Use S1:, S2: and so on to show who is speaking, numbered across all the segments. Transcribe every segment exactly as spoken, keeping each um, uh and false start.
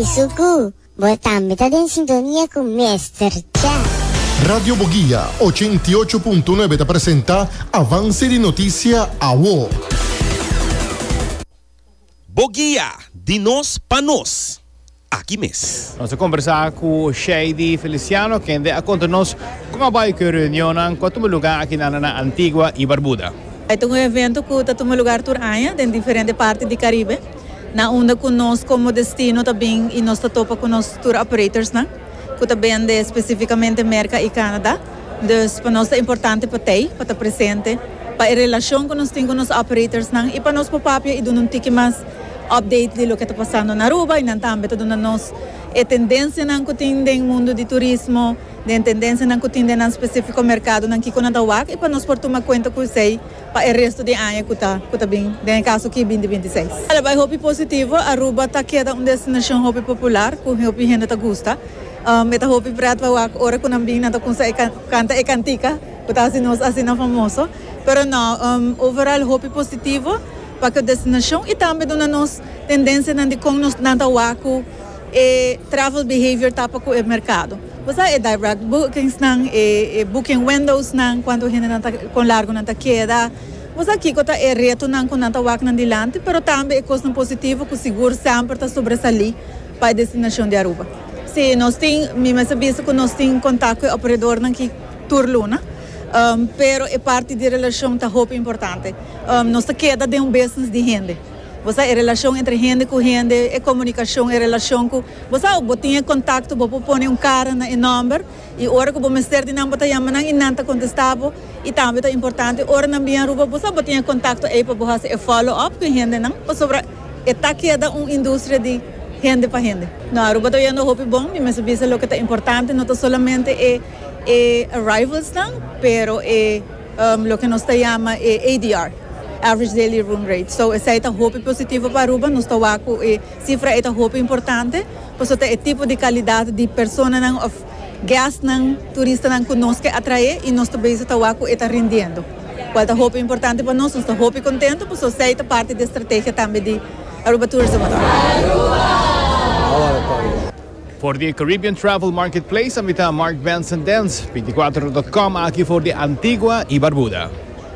S1: Isugu, voltamos a en sintonía con mister Chat.
S2: Radio Boguía ochenta y ocho punto nueve te presenta Avance de Noticia a W O.
S3: Boguía, de nós para nós. Aqui mesmo.
S4: Nós vamos conversar com o Shady Feliciano, que anda a contar-nos como vai que a reunião enquanto um lugar aqui na, na Antigua e Barbuda.
S5: É um evento que está um lugar turaya em diferentes partes do Caribe. Na onda com nós como destino também e nós topa com os tour operators, né? Que também de especificamente América e Canadá. Dus para nós é importante para ter, para estar presente, para a relação que nós temos com os operators, né? E para nós papapia e dar um tique mais update de lo que está passando na Aruba e na também está dando nós a tendência na que tem no mundo de turismo, de tendência na que tem no específico mercado na que com a Tawak e para nós por tomar conta com sei para o resto de ano que está que está bem, no caso aqui vinte e vinte e seis. Ela vai hope positivo, Aruba está queda uma destinação hope popular, que hope gente está gosta. Um, eta hope para Tawak ora com ambing na com sei canta e cantica, que está assim nós assim na famoso, pero não, um, overall hope positivo para a destinação e também dona nos tendência de como nós na Tawak e travel behavior tapa com o mercado. Você é direct bookings nang e, e booking windows nang quando gente nanta com largo nanta queda. Você aqui kota é reto nang com nanta wak nang dilante, pero também é coisa positivo que seguro sempre está sobresalir para a destinação de Aruba. Se nós tem, me mais sabia que nós tem contato com o operador nang que tour luna. Um, pero é parte de relação tá roupa importante. Um, nossa queda de um business de gente. Você é relação entre gente com gente, é comunicação, é relação com você botinha contato, você põe um cara na número e hora que você ter de número tá chamando e não tá contestado e também é importante hora na minha rua você botinha contato aí para você follow up com gente não sobre é tá queda uma indústria de gente para gente. Na Aruba tô indo roupa bom, mas sabia lo que é importante não tá somente é é arrivals não, pero é um, lo que nós tá chama é A D R. Average Daily Room Rate. So, essa é a hope positivo para Aruba, nós estamos com a cifra é a hope importante, porque é o tipo de qualidade de pessoa, of gas, turista que nós que atrai e nós também estamos com está rendendo. Qual é a hope importante para nós, nós estamos hope contente, porque essa é parte da estratégia também de Aruba Tourism Authority.
S4: For the Caribbean Travel Marketplace, amita Mark Benson Dance, veinticuatro punto com aqui for the Antigua e Barbuda.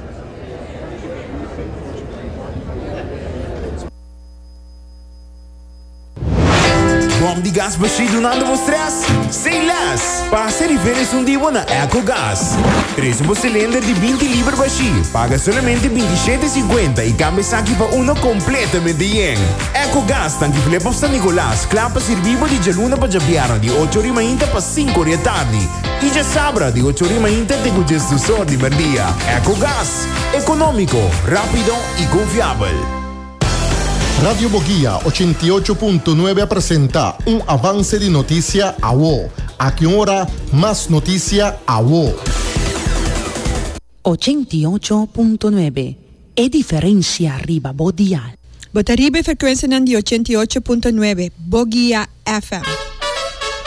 S6: Bom de gás baixo donando vos stress? Sem less! Passa e férias um dia na EcoGás. Traz um cilindro de vinte libras baixo. Paga somente vinte e sete e cinquenta e cambia aqui para um completamente yen. EcoGás tanque Filipe San Nicolás. Clapa servivo de geluna para Jabiara de oito horas e meia para cinco horas da tarde. E já sabra de oito horas e meia tem o gestor de merdia. EcoGás. Econômico, rápido e confiável.
S2: Radio Boguía ochenta y ocho punto nueve presenta un avance de noticia a W O. A que hora más noticia a W O.
S7: ochenta y ocho punto nueve. E differenza arriba Boguía.
S8: Botaribe frequenza di ochenta y ocho punto nueve. Boguía F M.